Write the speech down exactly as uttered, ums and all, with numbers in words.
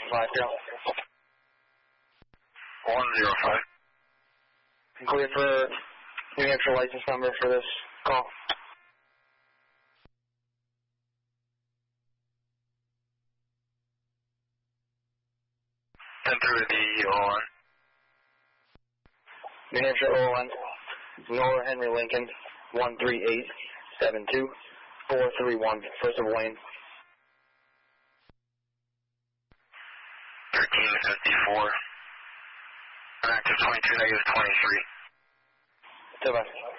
five zero. one zero five. Clear for New Hampshire license number for this call. Send through the O one. New Hampshire O one, Nora Henry Lincoln, one three eight seven two four three one, first of Wayne. thirteen fifty-four. Active twenty-two, negative twenty-three. Goodbye.